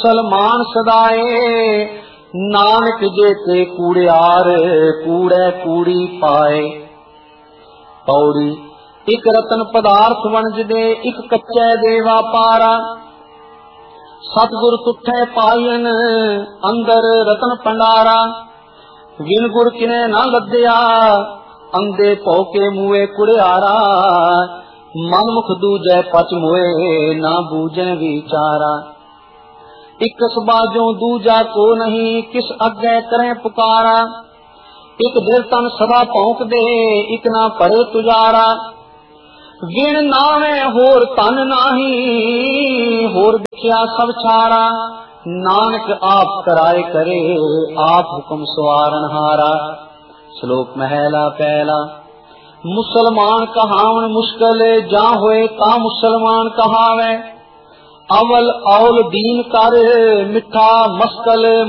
मुसलमान सदाए, नानक जेते कूड़ियार कूड़े कूड़ी पाए। पौड़ी एक रतन पदार्थ वणज दे, एक कच्चे दे व्यापारा। सतगुर तुठे पायन अंदर रतन भंडारा। विन गुर किने न लद्या, अंधे भौके मुए कुड़ियारा। मन मुख दूजे पच मोए, ना बूझे विचारा। इकस बाजों दूजा को नहीं, किस अगे करें पुकारा। एक दिल तन सदा भौंक दे, इक ना परे तुजारा। विण नावे होर तन नाही, होर दिखिया सब छारा। नानक आप कराए करे, आप हुक्म सवारन हारा। श्लोक महला पहला। मुसलमान कहावन मुश्किल, जा होए ता मुसलमान कहावे। अवल औल दीन कर, मिठा मस्कल